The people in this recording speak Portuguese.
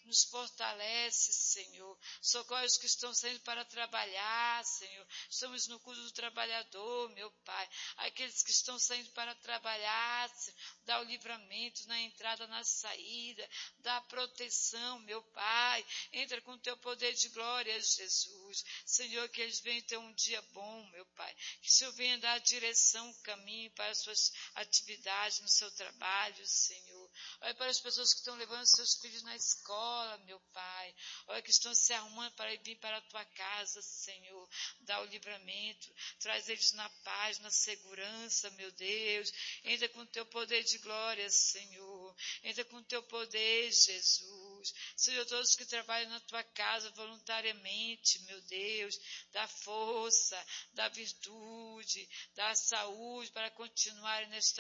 nos fortalece, Senhor. Socorre os que estão saindo para trabalhar, Senhor. Estamos no culto do trabalhador, meu Pai. Aqueles que estão saindo para trabalhar, Senhor, dá o livramento na entrada, na saída, dá proteção, meu Pai. Entra com o teu poder de glória, Jesus. Senhor, que eles venham ter um dia bom, meu Pai. Que o Senhor venha dar a direção, o caminho para as suas atividades, no seu trabalho, Senhor. Olha para as pessoas que estão levando seus filhos na escola, meu Pai. Olha que estão se arrumando para vir para a tua casa, Senhor. Dá o livramento, traz eles na paz, na segurança, meu Deus. Entra com o teu poder de glória, Senhor. Entra com o teu poder, Jesus. Senhor, todos que trabalham na tua casa voluntariamente, meu Deus, dá força, dá virtude, dá saúde para continuarem nesta